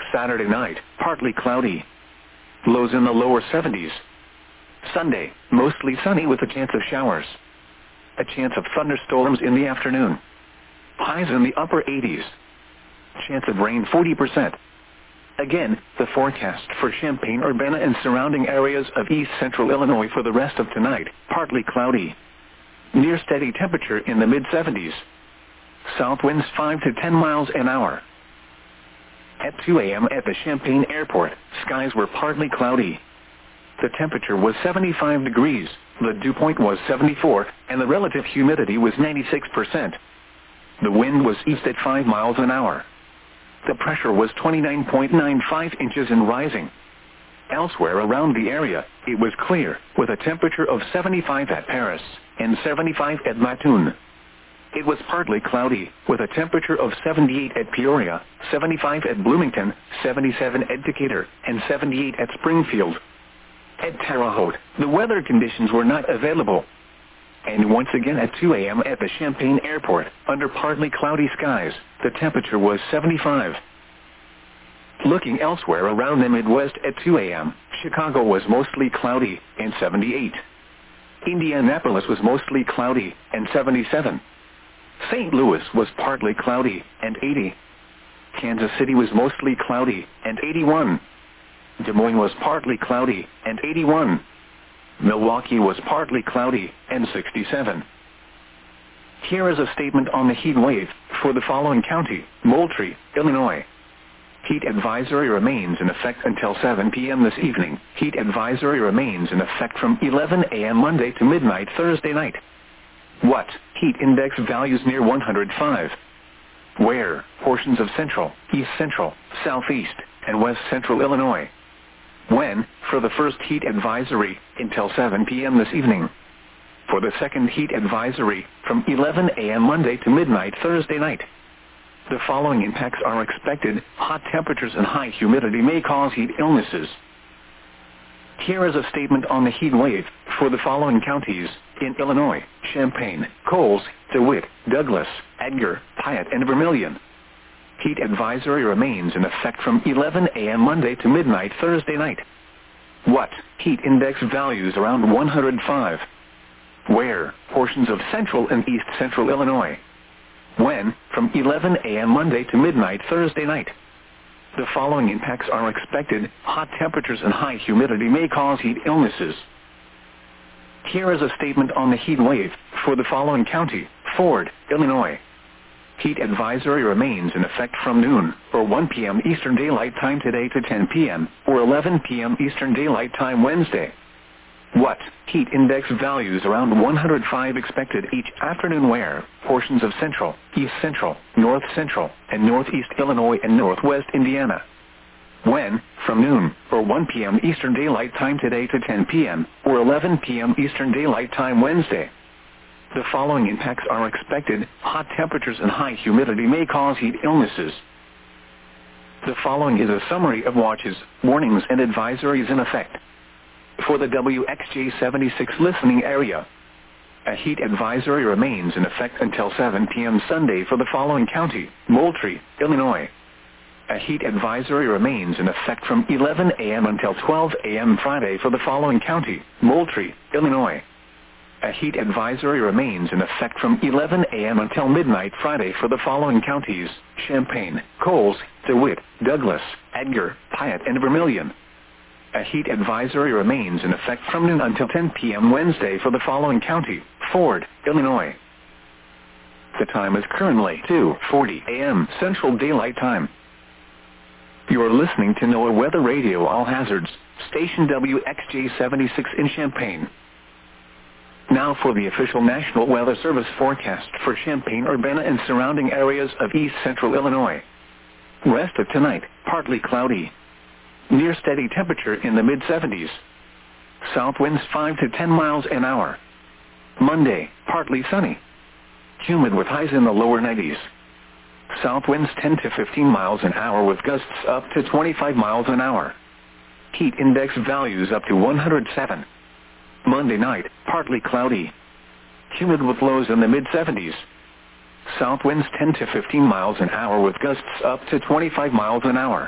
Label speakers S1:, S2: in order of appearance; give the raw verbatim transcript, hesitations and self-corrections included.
S1: Saturday night, partly cloudy. Lows in the lower seventies. Sunday, mostly sunny with a chance of showers. A chance of thunderstorms in the afternoon. Highs in the upper eighties. Chance of rain forty percent. Again, the forecast for Champaign-Urbana and surrounding areas of east central Illinois for the rest of tonight, partly cloudy. Near steady temperature in the mid seventies. South winds five to ten miles an hour. At two a m at the Champaign Airport, skies were partly cloudy. The temperature was seventy-five degrees, the dew point was seventy-four, and the relative humidity was ninety-six percent. The wind was east at five miles an hour. The pressure was twenty-nine point nine five inches and rising. Elsewhere around the area, it was clear, with a temperature of seventy-five at Paris and seventy-five at Mattoon. It was partly cloudy, with a temperature of seventy-eight at Peoria, seventy-five at Bloomington, seventy-seven at Decatur, and seventy-eight at Springfield. At Terre Haute, the weather conditions were not available. And once again at two a m at the Champaign Airport, under partly cloudy skies, the temperature was seventy-five. Looking elsewhere around the Midwest at two a m, Chicago was mostly cloudy, and seventy-eight. Indianapolis was mostly cloudy, and seventy-seven. Saint Louis was partly cloudy, and eighty. Kansas City was mostly cloudy, and eighty-one. Des Moines was partly cloudy, and eighty-one. Milwaukee was partly cloudy, and sixty-seven. Here is a statement on the heat wave for the following county: Moultrie, Illinois. Heat advisory remains in effect until seven p m this evening. Heat advisory remains in effect from eleven a m Monday to midnight Thursday night. What? Heat index values near one hundred five. Where? Portions of central, east central, southeast, and west central Illinois. When? For the first heat advisory, until seven p m this evening. For the second heat advisory, from eleven a m Monday to midnight Thursday night. The following impacts are expected. Hot temperatures and high humidity may cause heat illnesses. Here is a statement on the heat wave for the following counties in Illinois: Champaign, Coles, DeWitt, Douglas, Edgar, Piatt, and Vermilion. Heat advisory remains in effect from eleven a m Monday to midnight Thursday night. What? Heat index values around one hundred five. Where? Portions of central and east central Illinois. When? From eleven a m Monday to midnight Thursday night. The following impacts are expected. Hot temperatures and high humidity may cause heat illnesses. Here is a statement on the heat wave for the following county: Ford, Illinois. Heat advisory remains in effect from noon, or one p m Eastern Daylight Time today to ten p m, or eleven p m Eastern Daylight Time Wednesday. What? Heat index values around one hundred five expected each afternoon. Where? Portions of central, east central, north central, and northeast Illinois and northwest Indiana. When? From noon, or one p m Eastern Daylight Time today to ten p m, or eleven p m Eastern Daylight Time Wednesday. The following impacts are expected. Hot temperatures and high humidity may cause heat illnesses. The following is a summary of watches, warnings, and advisories in effect. For the W X J seventy-six listening area, a heat advisory remains in effect until seven p m Sunday for the following county: Moultrie, Illinois. A heat advisory remains in effect from eleven a m until twelve a m Friday for the following county: Moultrie, Illinois. A heat advisory remains in effect from eleven a m until midnight Friday for the following counties: Champaign, Coles, DeWitt, Douglas, Edgar, Piatt, and Vermilion. A heat advisory remains in effect from noon until ten p m Wednesday for the following county: Ford, Illinois. The time is currently two forty a m Central Daylight Time. You are listening to NOAA Weather Radio All Hazards, station W X J seventy-six in Champaign. Now for the official National Weather Service forecast for Champaign-Urbana and surrounding areas of east central Illinois. Rest of tonight, partly cloudy. Near steady temperature in the mid seventies. South winds five to ten miles an hour. Monday, partly sunny. Humid with highs in the lower nineties. South winds ten to fifteen miles an hour with gusts up to twenty-five miles an hour. Heat index values up to one hundred seven. Monday night, partly cloudy. Humid with lows in the mid seventies. South winds ten to fifteen miles an hour with gusts up to twenty-five miles an hour.